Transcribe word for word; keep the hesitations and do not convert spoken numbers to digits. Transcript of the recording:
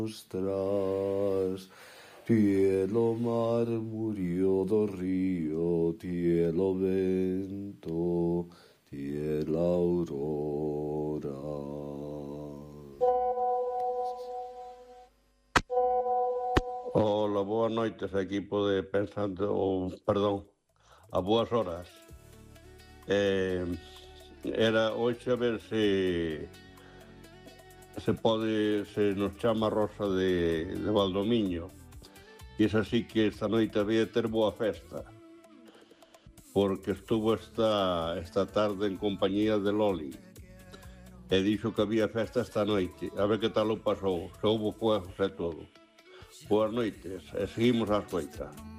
Tras, cielo mar murió do río, cielo vento, cielo aurora. Hola, boas noites, equipo de Pensando, ou, perdón, a boas horas. Eh, era hoxe a ver se se pode, se nos chama Rosa de, de Valdomiño. E es así que esta noite había ter boa festa, porque estuvo esta, esta tarde en compañía de Loli e dixo que había festa esta noite, a ver que tal o pasou, se houbo fuegos e todo. Boas noites, e seguimos ás coitas.